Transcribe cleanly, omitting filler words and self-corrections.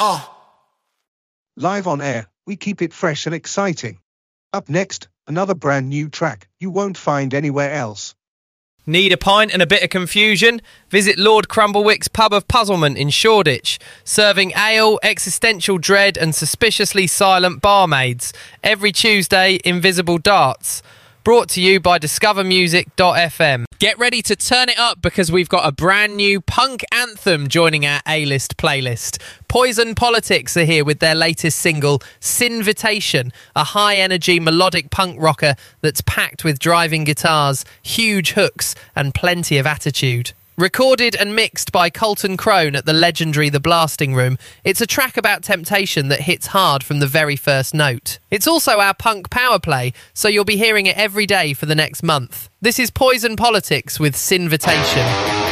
Live on air, we keep it fresh and exciting. Up next, another brand new track you won't find anywhere else. Need a pint and a bit of confusion? Visit Lord Crumblewick's Pub of Puzzlement in Shoreditch, serving ale, existential dread and suspiciously silent barmaids. Every Tuesday, Invisible Darts. Brought to you by discovermusic.fm. Get ready to turn it up because we've got a brand new punk anthem joining our A-list playlist. Poison Politics are here with their latest single, Sinvitation, a high-energy melodic punk rocker that's packed with driving guitars, huge hooks and plenty of attitude. Recorded and mixed by Colton Crone at the legendary The Blasting Room, it's a track about temptation that hits hard from the very first note. It's also our punk power play, so you'll be hearing it every day for the next month. This is Poison Politics with Sinvitation.